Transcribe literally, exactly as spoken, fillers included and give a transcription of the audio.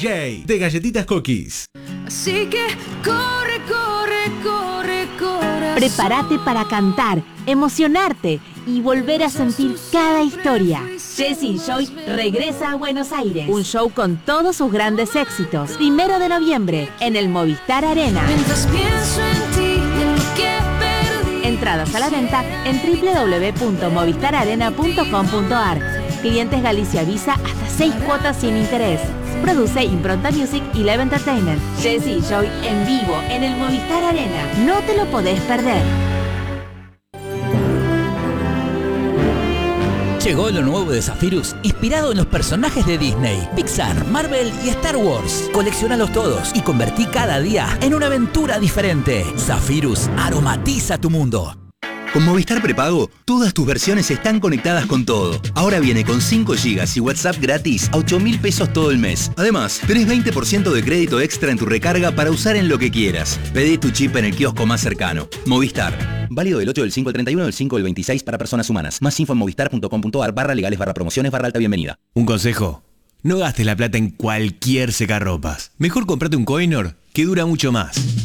J de Galletitas Cookies. Así que corre, corre, corre, corre. Prepárate para cantar, emocionarte y volver a sentir cada historia. Jessy Joy regresa a Buenos Aires. Un show con todos sus grandes éxitos. Primero de noviembre en el Movistar Arena. Mientras pienso en ti, en lo que perdí. Entradas a la venta en doble u doble u doble u punto movistar arena punto com punto a r. Clientes Galicia Visa hasta seis cuotas sin interés. Produce Impronta Music y Live Entertainment. Jessy Joy en vivo en el Movistar Arena. No te lo podés perder. Llegó lo nuevo de Zephyrus, inspirado en los personajes de Disney, Pixar, Marvel y Star Wars. Coleccionalos todos y convertí cada día en una aventura diferente. Zephyrus aromatiza tu mundo. Con Movistar Prepago, todas tus versiones están conectadas con todo. Ahora viene con cinco gigas y WhatsApp gratis a ocho mil pesos todo el mes. Además, tenés veinte por ciento de crédito extra en tu recarga para usar en lo que quieras. Pedí tu chip en el kiosco más cercano. Movistar. Válido del ocho del cinco al treinta y uno del cinco del veintiséis para personas humanas. Más info en movistar punto com punto a r barra legales barra promociones barra alta bienvenida. Un consejo. No gastes la plata en cualquier secarropas. Mejor comprate un Coinor que dura mucho más.